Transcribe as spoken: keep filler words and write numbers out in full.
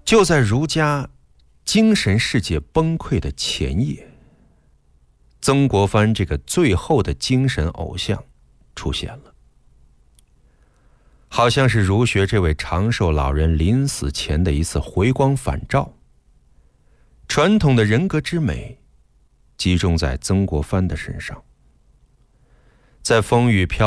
就在儒家精神世界崩溃的前夜，曾国藩这个最后的精神偶像出现了，好像是儒学这位长寿老人临死前的一次回光返照。传统的人格之美集中在曾国藩的身上，在风雨飘